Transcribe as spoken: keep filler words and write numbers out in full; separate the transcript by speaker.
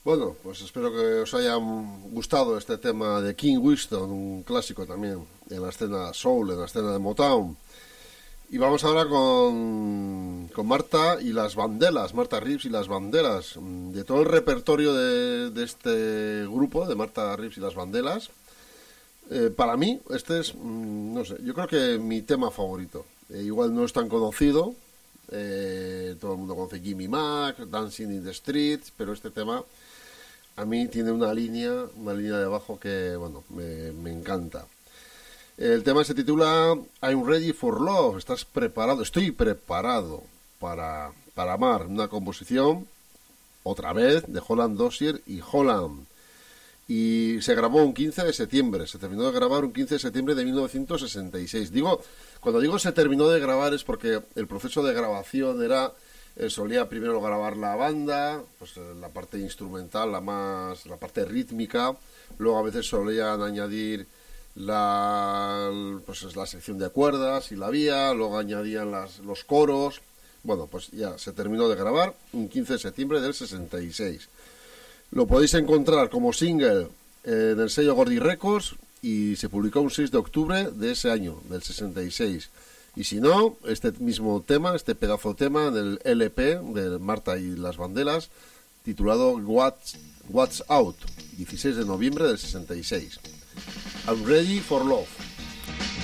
Speaker 1: Bueno, pues espero que os haya gustado este tema de King Winston, un clásico también en la escena soul, en la escena de Motown. Y vamos ahora con, con Marta y las Vandellas, Martha Reeves y las Vandellas. De todo el repertorio de, de este grupo, de Martha Reeves y las Vandellas, eh, para mí este es, no sé, yo creo que mi tema favorito. Eh, igual no es tan conocido, eh, todo el mundo conoce Jimmy Mac, Dancing in the Streets, pero este tema a mí tiene una línea, una línea de bajo que, bueno, me, me encanta. El tema se titula I'm Ready for Love. Estás preparado, estoy preparado para, para amar. Una composición, otra vez, de Holland Dozier y Holland. Y se grabó un quince de septiembre. Se terminó de grabar un quince de septiembre de mil novecientos sesenta y seis. Digo, cuando digo se terminó de grabar es porque el proceso de grabación era... Eh, solía primero grabar la banda, pues eh, la parte instrumental, la más, la parte rítmica. Luego a veces solían añadir la, pues es la sección de cuerdas y la vía, luego añadían las, los coros. Bueno, pues ya se terminó de grabar un quince de septiembre del sesenta y seis. Lo podéis encontrar como single eh, en el sello Gordy Records y se publicó un seis de octubre de ese año, del sesenta y seis. Y si no, este mismo tema, este pedazo de tema del L P de Marta y las Vandellas, titulado What's, What's Out, dieciséis de noviembre del sesenta y seis. I'm Ready for Love.